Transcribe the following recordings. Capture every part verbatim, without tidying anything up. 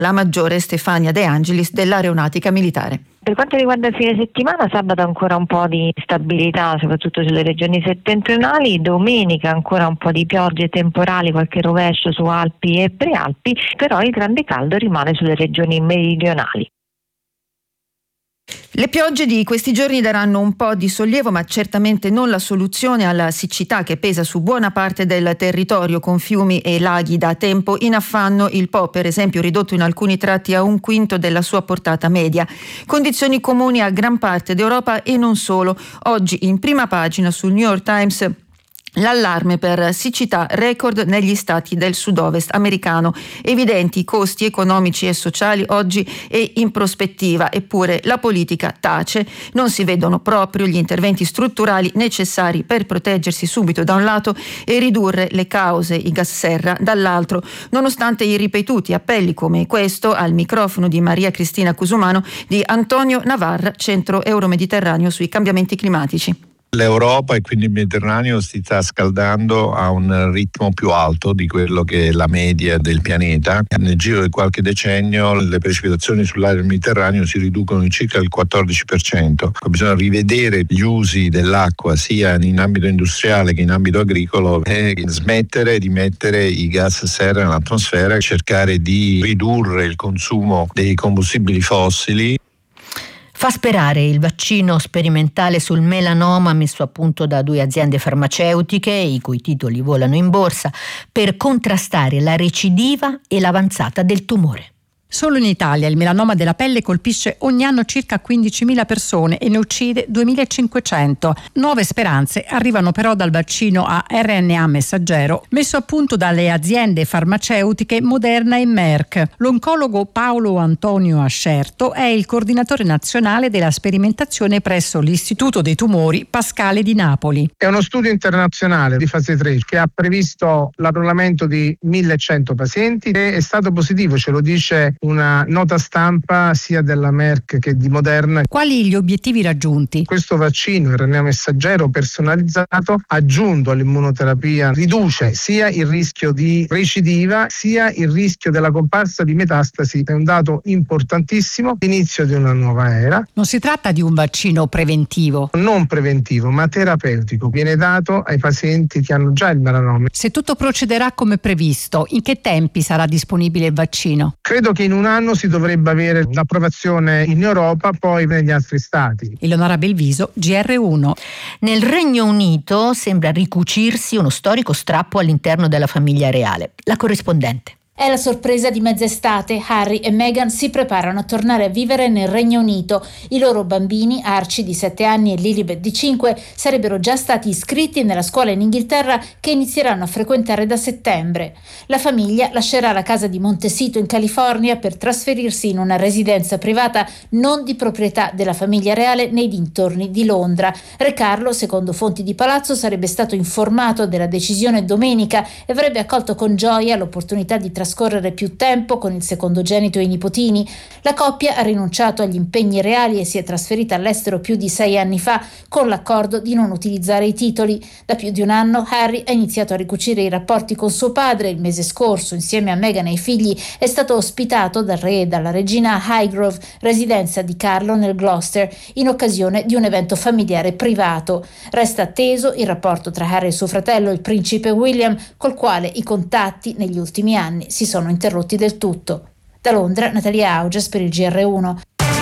La maggiore Stefania De Angelis dell'Aeronautica Militare. Per quanto riguarda il fine settimana, sabato ancora un po' di stabilità, soprattutto sulle regioni settentrionali, domenica ancora un po' di piogge temporali, qualche rovescio su Alpi e Prealpi, però il grande caldo rimane sulle regioni meridionali. Le piogge di questi giorni daranno un po' di sollievo, ma certamente non la soluzione alla siccità che pesa su buona parte del territorio, con fiumi e laghi da tempo in affanno. Il Po, per esempio, ridotto in alcuni tratti a un quinto della sua portata media. Condizioni comuni a gran parte d'Europa e non solo. Oggi in prima pagina sul New York Times l'allarme per siccità record negli stati del sud-ovest americano. Evidenti i costi economici e sociali oggi e in prospettiva, eppure la politica tace. Non si vedono proprio gli interventi strutturali necessari per proteggersi subito da un lato e ridurre le cause, i gas serra, dall'altro, nonostante i ripetuti appelli come questo al microfono di Maria Cristina Cusumano di Antonio Navarra, Centro Euromediterraneo sui cambiamenti climatici. L'Europa e quindi il Mediterraneo si sta scaldando a un ritmo più alto di quello che è la media del pianeta. Nel giro di qualche decennio le precipitazioni sull'area del Mediterraneo si riducono di circa il quattordici per cento. Bisogna rivedere gli usi dell'acqua sia in ambito industriale che in ambito agricolo e smettere di mettere i gas serra nell'atmosfera e cercare di ridurre il consumo dei combustibili fossili. Fa sperare il vaccino sperimentale sul melanoma messo a punto da due aziende farmaceutiche, i cui titoli volano in borsa, per contrastare la recidiva e l'avanzata del tumore. Solo in Italia il melanoma della pelle colpisce ogni anno circa quindicimila persone e ne uccide duemilacinquecento. Nuove speranze arrivano però dal vaccino a R N A messaggero messo a punto dalle aziende farmaceutiche Moderna e Merck. L'oncologo Paolo Antonio Ascerto è il coordinatore nazionale della sperimentazione presso l'Istituto dei Tumori Pascale di Napoli. È uno studio internazionale di fase tre che ha previsto l'annullamento di millecento pazienti e è stato positivo, ce lo dice una nota stampa sia della Merck che di Moderna. Quali gli obiettivi raggiunti? Questo vaccino R N A messaggero personalizzato, aggiunto all'immunoterapia, riduce sia il rischio di recidiva sia il rischio della comparsa di metastasi. È un dato importantissimo, l'inizio di una nuova era. Non si tratta di un vaccino preventivo? Non preventivo, ma terapeutico. Viene dato ai pazienti che hanno già il melanoma. Se tutto procederà come previsto, in che tempi sarà disponibile il vaccino? Credo che in un anno si dovrebbe avere l'approvazione in Europa, poi negli altri stati. Eleonora Belviso, G R uno. Nel Regno Unito sembra ricucirsi uno storico strappo all'interno della famiglia reale. La corrispondente. È la sorpresa di mezz'estate. Harry e Meghan si preparano a tornare a vivere nel Regno Unito. I loro bambini, Archie di sette anni e Lilibet di cinque, sarebbero già stati iscritti nella scuola in Inghilterra che inizieranno a frequentare da settembre. La famiglia lascerà la casa di Montecito in California per trasferirsi in una residenza privata non di proprietà della famiglia reale nei dintorni di Londra. Re Carlo, secondo fonti di palazzo, sarebbe stato informato della decisione domenica e avrebbe accolto con gioia l'opportunità di trascorrere più tempo con il secondogenito e i nipotini. La coppia ha rinunciato agli impegni reali e si è trasferita all'estero più di sei anni fa con l'accordo di non utilizzare i titoli. Da più di un anno Harry ha iniziato a ricucire i rapporti con suo padre. Il mese scorso, insieme a Meghan e i figli, è stato ospitato dal re e dalla regina a Highgrove, residenza di Carlo nel Gloucester, in occasione di un evento familiare privato. Resta atteso il rapporto tra Harry e suo fratello, il principe William, col quale i contatti negli ultimi anni si sono interrotti del tutto. Da Londra, Natalia Auges per il G R uno.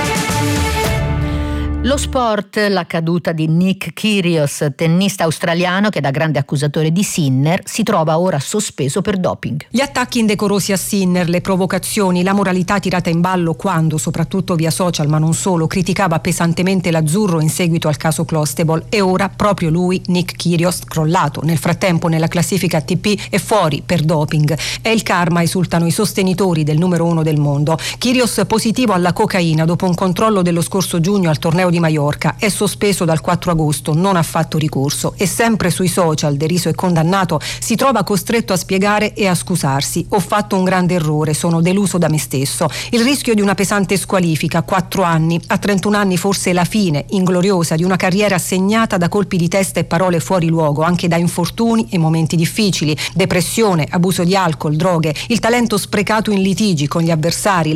Lo sport, la caduta di Nick Kyrgios, tennista australiano che da grande accusatore di Sinner si trova ora sospeso per doping. Gli attacchi indecorosi a Sinner, le provocazioni, la moralità tirata in ballo quando, soprattutto via social ma non solo, criticava pesantemente l'azzurro in seguito al caso Clostebol, e ora proprio lui, Nick Kyrgios, crollato nel frattempo nella classifica A T P, è fuori per doping. È il karma, esultano i sostenitori del numero uno del mondo. Kyrgios positivo alla cocaina dopo un controllo dello scorso giugno al torneo di Maiorca, è sospeso dal quattro agosto, non ha fatto ricorso e sempre sui social, deriso e condannato, si trova costretto a spiegare e a scusarsi. Ho fatto un grande errore, sono deluso da me stesso. Il rischio di una pesante squalifica, quattro anni, a trentuno anni forse la fine ingloriosa di una carriera segnata da colpi di testa e parole fuori luogo, anche da infortuni e momenti difficili, depressione, abuso di alcol, droghe, il talento sprecato in litigi con gli avversari,